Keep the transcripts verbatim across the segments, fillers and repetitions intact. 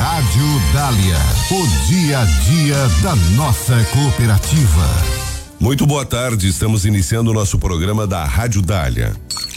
Rádio Dália, o dia a dia da nossa cooperativa. Muito boa tarde, estamos iniciando o nosso programa da Rádio Dália.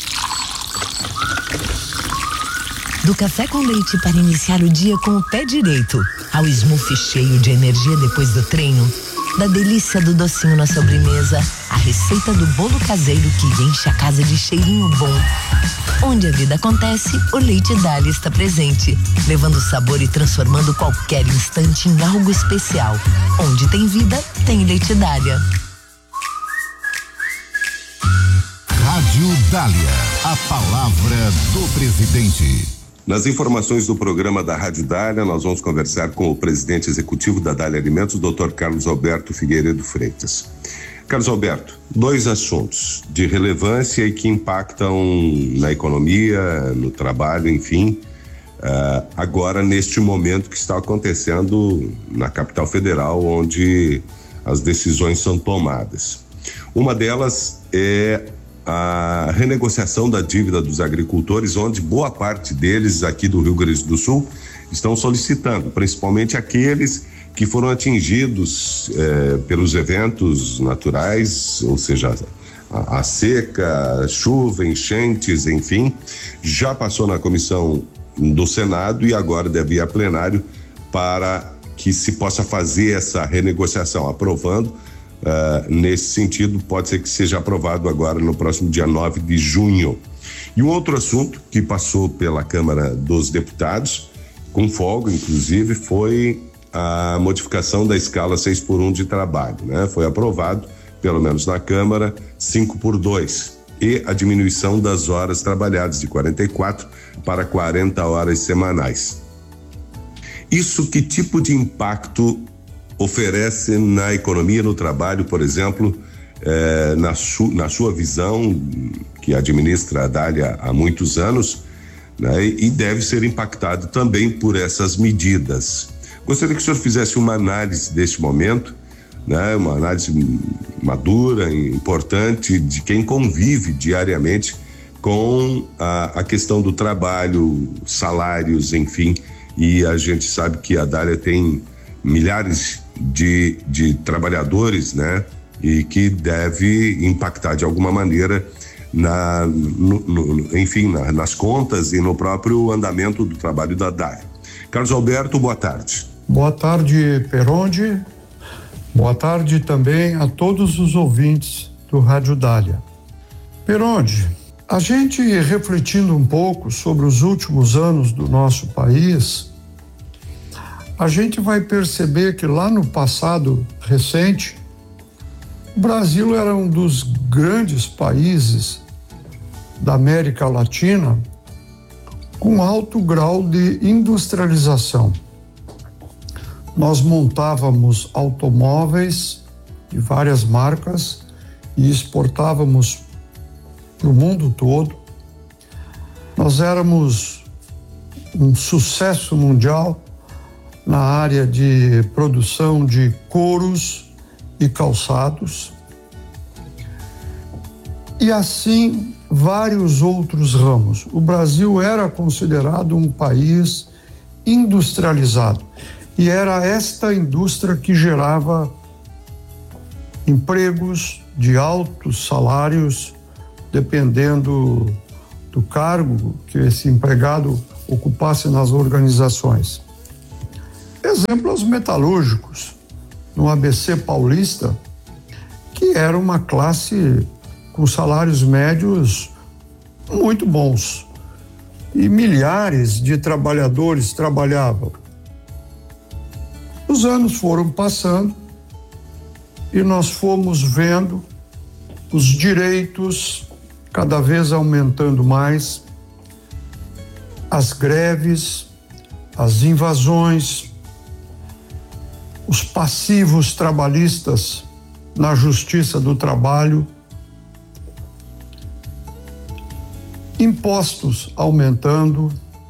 Do café com leite para iniciar o dia com o pé direito, ao smoothie cheio de energia depois do treino, da delícia do docinho na sobremesa, a receita do bolo caseiro que enche a casa de cheirinho bom. Onde a vida acontece, o Leite Dália está presente, levando sabor e transformando qualquer instante em algo especial. Onde tem vida, tem Leite Dália. Rádio Dália, a palavra do presidente. Nas informações do programa da Rádio Dália, nós vamos conversar com o presidente executivo da Dália Alimentos, doutor Carlos Alberto Figueiredo Freitas. Carlos Alberto, dois assuntos de relevância e que impactam na economia, no trabalho, enfim, uh, agora neste momento que está acontecendo na capital federal, onde as decisões são tomadas. Uma delas é a renegociação da dívida dos agricultores, onde boa parte deles aqui do Rio Grande do Sul estão solicitando, principalmente aqueles que foram atingidos eh, pelos eventos naturais, ou seja, a, a seca, a chuva, enchentes, enfim, já passou na comissão do Senado e agora deve ir a plenário para que se possa fazer essa renegociação, aprovando. Uh, nesse sentido, pode ser que seja aprovado agora no próximo dia nove de junho. E um outro assunto que passou pela Câmara dos Deputados, com folga inclusive, foi a modificação da escala seis por um de trabalho, né? Foi aprovado, pelo menos na Câmara, cinco por dois, e a diminuição das horas trabalhadas de quarenta e quatro para quarenta horas semanais. Isso que tipo de impacto oferece na economia, no trabalho, por exemplo, eh, na, su, na sua visão, que administra a Dália há muitos anos, né, e deve ser impactado também por essas medidas. Gostaria que o senhor fizesse uma análise deste momento, né, uma análise madura, importante, de quem convive diariamente com a, a questão do trabalho, salários, enfim, e a gente sabe que a Dália tem milhares de, de trabalhadores, né? E que deve impactar de alguma maneira na, no, no, enfim, na, nas contas e no próprio andamento do trabalho da Dália. Carlos Alberto, boa tarde. Boa tarde, Peronde. Boa tarde também a todos os ouvintes do Rádio Dália. Peronde, a gente refletindo um pouco sobre os últimos anos do nosso país, a gente vai perceber que lá no passado recente, o Brasil era um dos grandes países da América Latina com alto grau de industrialização. Nós montávamos automóveis de várias marcas e exportávamos para o mundo todo. Nós éramos um sucesso mundial na área de produção de couros e calçados, e assim vários outros ramos. O Brasil era considerado um país industrializado e era esta indústria que gerava empregos de altos salários, dependendo do cargo que esse empregado ocupasse nas organizações. Exemplo, os metalúrgicos, no A B C Paulista, que era uma classe com salários médios muito bons. E milhares de trabalhadores trabalhavam. Os anos foram passando e nós fomos vendo os direitos cada vez aumentando mais, as greves, as invasões, os passivos trabalhistas na Justiça do Trabalho, impostos aumentando,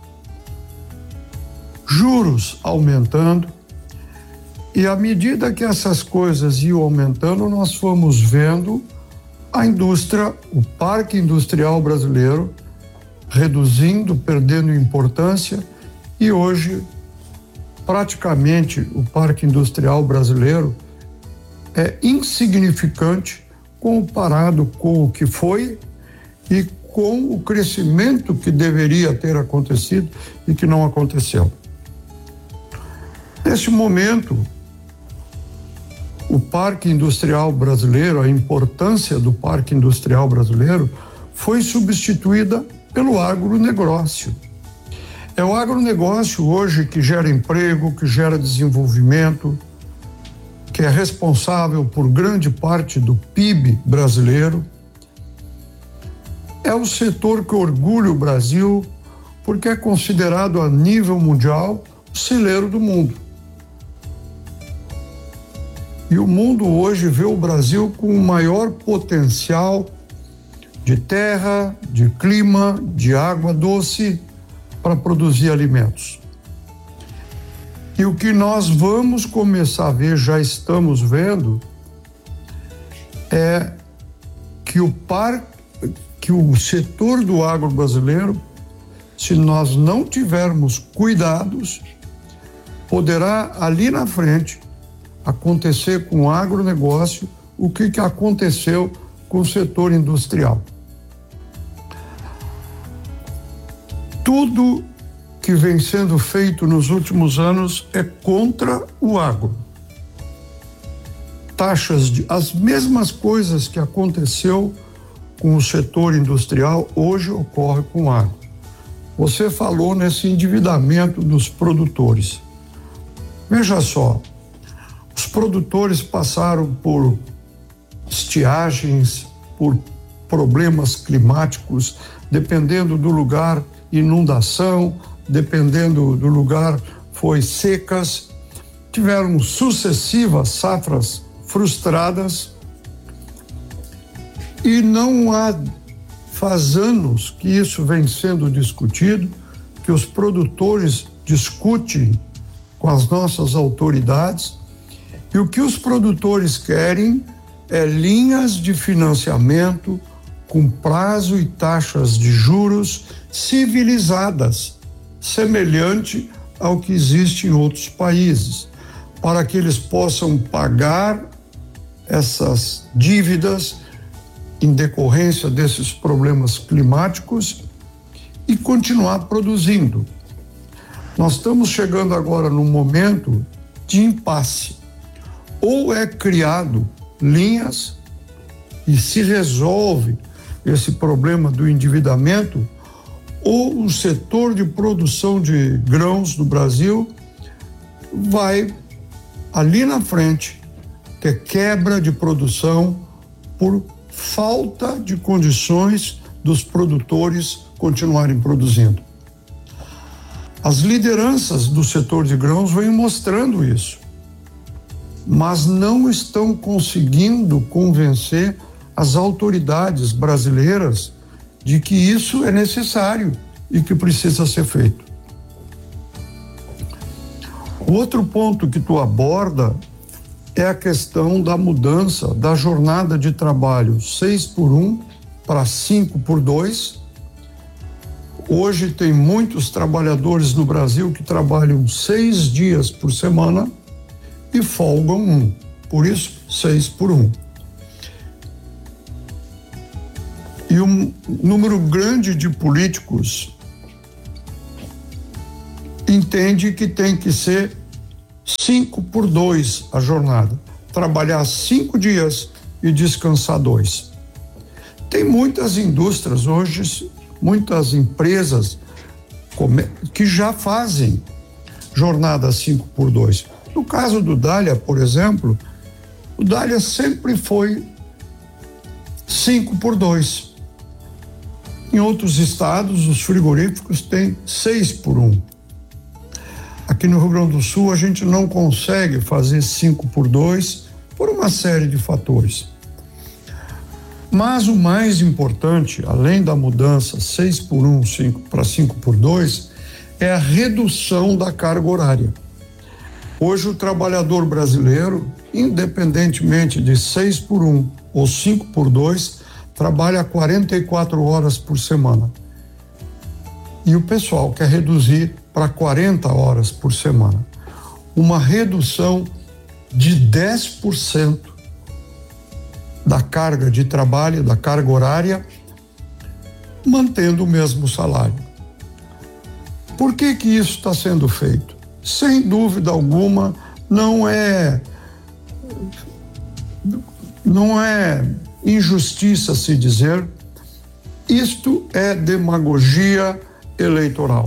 juros aumentando, e à medida que essas coisas iam aumentando, nós fomos vendo a indústria, o parque industrial brasileiro reduzindo, perdendo importância, e hoje praticamente o parque industrial brasileiro é insignificante comparado com o que foi e com o crescimento que deveria ter acontecido e que não aconteceu. Nesse momento, o parque industrial brasileiro, a importância do parque industrial brasileiro foi substituída pelo agronegócio. É o agronegócio hoje que gera emprego, que gera desenvolvimento, que é responsável por grande parte do P I B brasileiro. É o setor que orgulha o Brasil, porque é considerado a nível mundial o celeiro do mundo. E o mundo hoje vê o Brasil com o maior potencial de terra, de clima, de água doce para produzir alimentos. E o que nós vamos começar a ver, já estamos vendo, é que o par, que o setor do agro brasileiro, se nós não tivermos cuidados, poderá ali na frente acontecer com o agronegócio o que, que aconteceu com o setor industrial. Tudo que vem sendo feito nos últimos anos é contra o agro. Taxas de, as mesmas coisas que aconteceu com o setor industrial hoje ocorre com o agro. Você falou nesse endividamento dos produtores. Veja só, os produtores passaram por estiagens, por problemas climáticos, dependendo do lugar, inundação, dependendo do lugar, foi secas, tiveram sucessivas safras frustradas e não há faz anos que isso vem sendo discutido, que os produtores discutem com as nossas autoridades. E o que os produtores querem é linhas de financiamento com prazo e taxas de juros civilizadas, semelhante ao que existe em outros países, para que eles possam pagar essas dívidas em decorrência desses problemas climáticos e continuar produzindo. Nós estamos chegando agora num momento de impasse. Ou é criado linhas e se resolve esse problema do endividamento, ou o setor de produção de grãos do Brasil vai ali na frente ter quebra de produção por falta de condições dos produtores continuarem produzindo. As lideranças do setor de grãos vêm mostrando isso, mas não estão conseguindo convencer as autoridades brasileiras de que isso é necessário e que precisa ser feito. O outro ponto que tu aborda é a questão da mudança da jornada de trabalho seis por um para cinco por dois. Hoje tem muitos trabalhadores no Brasil que trabalham seis dias por semana e folgam um, por isso seis por um. E um número grande de políticos entende que tem que ser cinco por dois a jornada, trabalhar cinco dias e descansar dois. Tem muitas indústrias hoje, muitas empresas que já fazem jornada cinco por dois. No caso do Dália, por exemplo, o Dália sempre foi cinco por dois. Em outros estados, os frigoríficos têm seis por um. Aqui no Rio Grande do Sul, a gente não consegue fazer cinco por dois por uma série de fatores. Mas o mais importante, além da mudança seis por um para cinco por dois, é a redução da carga horária. Hoje o trabalhador brasileiro, independentemente de seis por um ou cinco por dois, trabalha quarenta e quatro horas por semana. E o pessoal quer reduzir para quarenta horas por semana. uma redução de dez por cento da carga de trabalho, da carga horária, mantendo o mesmo salário. Por que que isso está sendo feito? Sem dúvida alguma, não é não é injustiça se dizer, isto é demagogia eleitoral.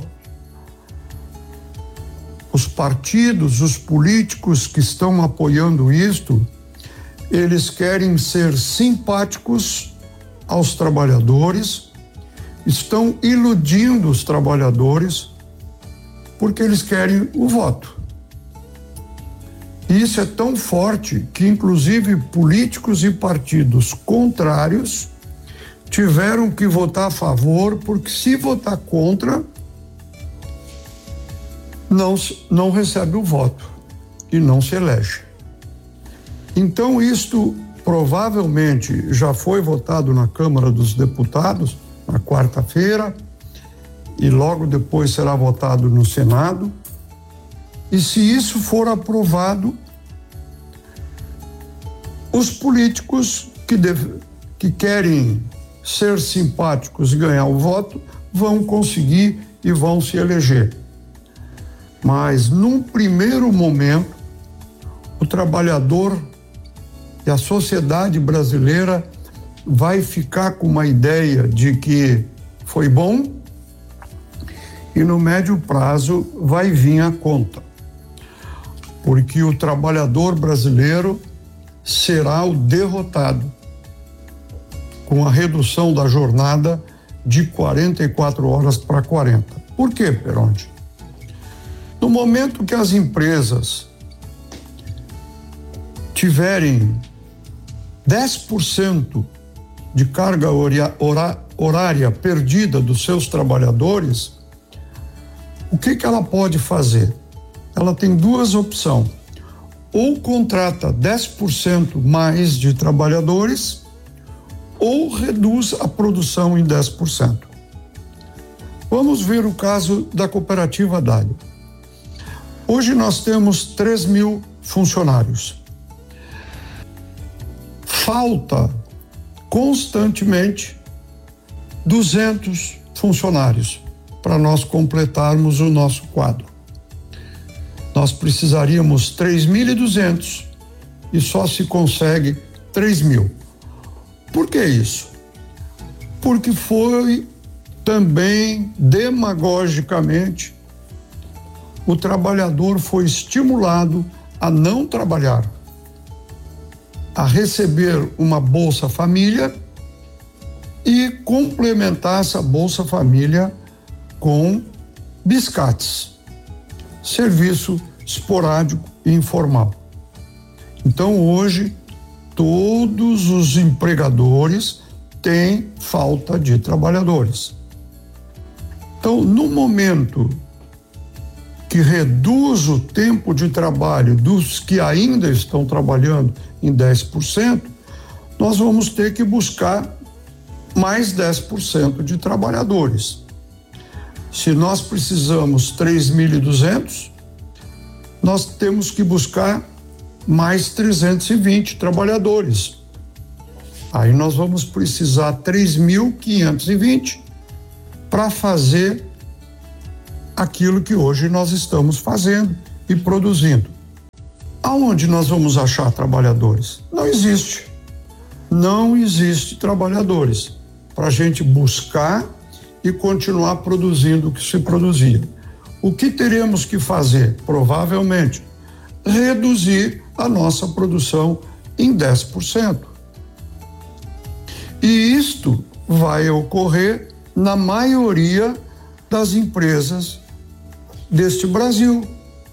Os partidos, os políticos que estão apoiando isto, eles querem ser simpáticos aos trabalhadores, estão iludindo os trabalhadores, porque eles querem o voto. E isso é tão forte que, inclusive, políticos e partidos contrários tiveram que votar a favor, porque se votar contra, não, não recebe o voto e não se elege. Então, isto provavelmente já foi votado na Câmara dos Deputados na quarta-feira e logo depois será votado no Senado. E se isso for aprovado, os políticos que, deve, que querem ser simpáticos e ganhar o voto vão conseguir e vão se eleger. Mas, num primeiro momento, o trabalhador e a sociedade brasileira vai ficar com uma ideia de que foi bom e no médio prazo vai vir a conta. Porque o trabalhador brasileiro será o derrotado com a redução da jornada de quarenta e quatro horas para quarenta. Por quê, Peronde? No momento que as empresas tiverem dez por cento de carga horária perdida dos seus trabalhadores, o que que ela pode fazer? Ela tem duas opções. Ou contrata dez por cento mais de trabalhadores, ou reduz a produção em dez por cento. Vamos ver o caso da cooperativa Dália. Hoje nós temos três mil funcionários. Falta constantemente duzentos funcionários para nós completarmos o nosso quadro. Nós precisaríamos três mil e duzentos e só se consegue três mil. Por que isso? Porque foi também demagogicamente o trabalhador foi estimulado a não trabalhar, a receber uma Bolsa Família e complementar essa Bolsa Família com biscates, serviço esporádico e informal. Então, hoje, todos os empregadores têm falta de trabalhadores. Então, no momento que reduz o tempo de trabalho dos que ainda estão trabalhando em dez por cento, nós vamos ter que buscar mais dez por cento de trabalhadores. Se nós precisamos três mil e duzentos, nós temos que buscar mais trezentos e vinte trabalhadores. Aí nós vamos precisar três mil quinhentos e vinte para fazer aquilo que hoje nós estamos fazendo e produzindo. Aonde nós vamos achar trabalhadores? Não existe. Não existe trabalhadores para a gente buscar e continuar produzindo o que se produzia. O que teremos que fazer? Provavelmente, reduzir a nossa produção em dez por cento. E isto vai ocorrer na maioria das empresas deste Brasil.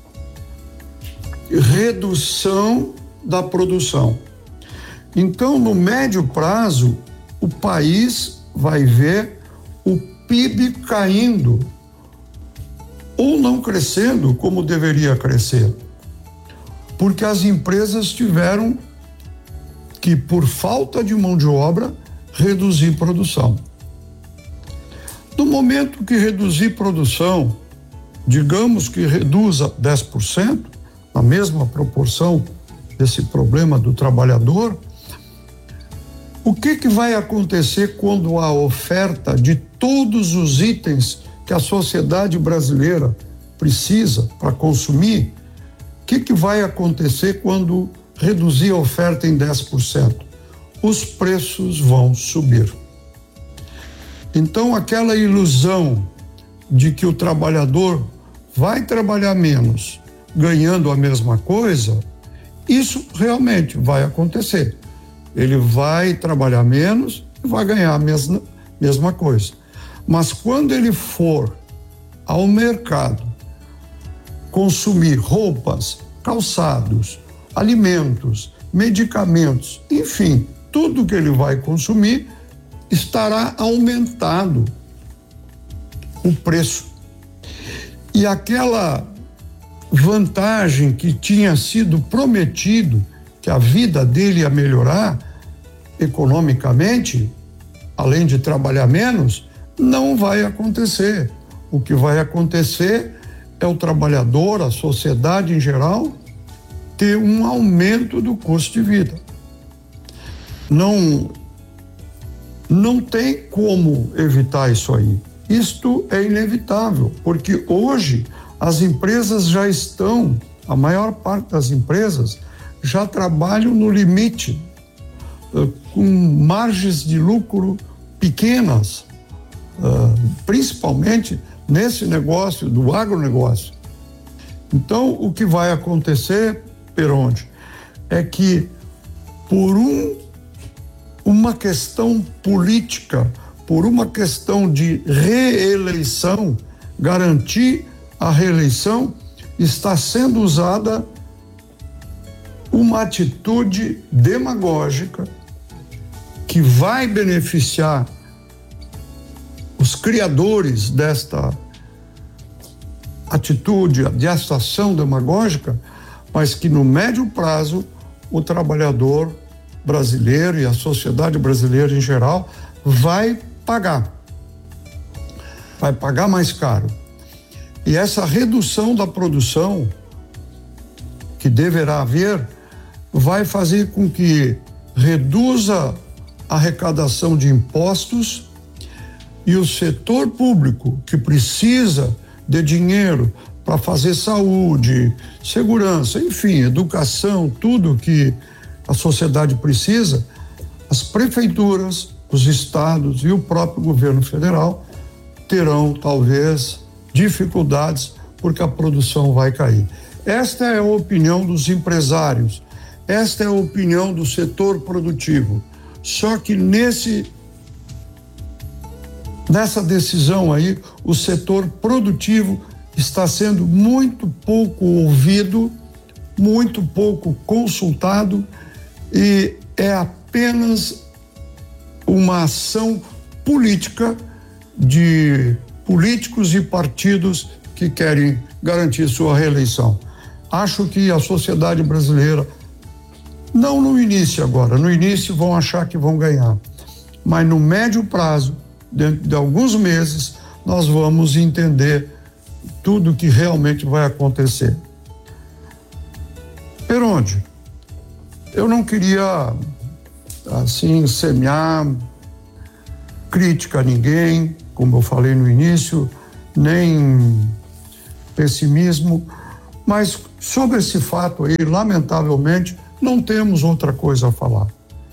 Redução da produção. Então, no médio prazo, o país vai ver o P I B caindo ou não crescendo como deveria crescer, porque as empresas tiveram que, por falta de mão de obra, reduzir produção. No momento que reduzir produção, digamos que reduza dez por cento, na mesma proporção desse problema do trabalhador, o que que vai acontecer quando a oferta de todos os itens que a sociedade brasileira precisa para consumir, o que que vai acontecer quando reduzir a oferta em dez por cento? Os preços vão subir. Então, aquela ilusão de que o trabalhador vai trabalhar menos, ganhando a mesma coisa, isso realmente vai acontecer. Ele vai trabalhar menos e vai ganhar a mesma, mesma coisa. Mas quando ele for ao mercado consumir roupas, calçados, alimentos, medicamentos, enfim, tudo que ele vai consumir estará aumentado o preço. E aquela vantagem que tinha sido prometido, que a vida dele ia melhorar economicamente, além de trabalhar menos, não vai acontecer. O que vai acontecer é o trabalhador, a sociedade em geral, ter um aumento do custo de vida. Não, não tem como evitar isso aí. Isto é inevitável, porque hoje as empresas já estão, a maior parte das empresas já trabalham no limite, com margens de lucro pequenas, principalmente nesse negócio do agronegócio. Então, o que vai acontecer, Peronde, é que por um, uma questão política, por uma questão de reeleição, garantir a reeleição, está sendo usada uma atitude demagógica que vai beneficiar os criadores desta atitude, desta ação demagógica, mas que no médio prazo o trabalhador brasileiro e a sociedade brasileira em geral vai pagar. Vai pagar mais caro. E essa redução da produção que deverá haver vai fazer com que reduza a arrecadação de impostos e o setor público, que precisa de dinheiro para fazer saúde, segurança, enfim, educação, tudo que a sociedade precisa, as prefeituras, os estados e o próprio governo federal terão talvez dificuldades porque a produção vai cair. Esta é a opinião dos empresários, esta é a opinião do setor produtivo. Só que nesse nessa decisão aí, o setor produtivo está sendo muito pouco ouvido, muito pouco consultado e é apenas uma ação política de políticos e partidos que querem garantir sua reeleição. Acho que a sociedade brasileira, não no início agora, no início vão achar que vão ganhar, mas no médio prazo, dentro de alguns meses, nós vamos entender tudo que realmente vai acontecer. Peronde, eu não queria, assim, semear crítica a ninguém, como eu falei no início, nem pessimismo, mas sobre esse fato aí, lamentavelmente, não temos outra coisa a falar.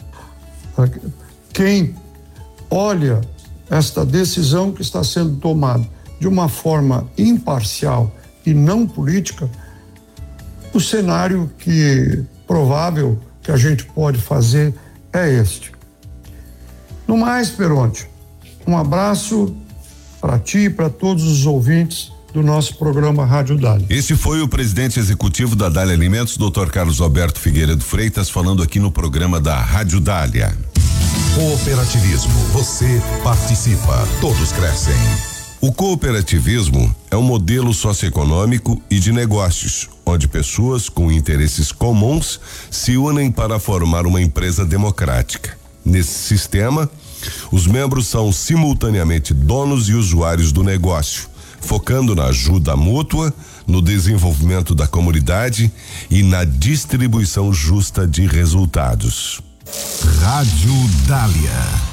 Quem olha esta decisão que está sendo tomada de uma forma imparcial e não política, o cenário que provável que a gente pode fazer é este. No mais, Peronde, um abraço para ti e para todos os ouvintes do nosso programa Rádio Dália. Esse foi o presidente executivo da Dália Alimentos, doutor Carlos Alberto Figueiredo Freitas, falando aqui no programa da Rádio Dália. Cooperativismo, você participa, todos crescem. O cooperativismo é um modelo socioeconômico e de negócios, onde pessoas com interesses comuns se unem para formar uma empresa democrática. Nesse sistema, os membros são simultaneamente donos e usuários do negócio, focando na ajuda mútua, no desenvolvimento da comunidade e na distribuição justa de resultados. Rádio Dália.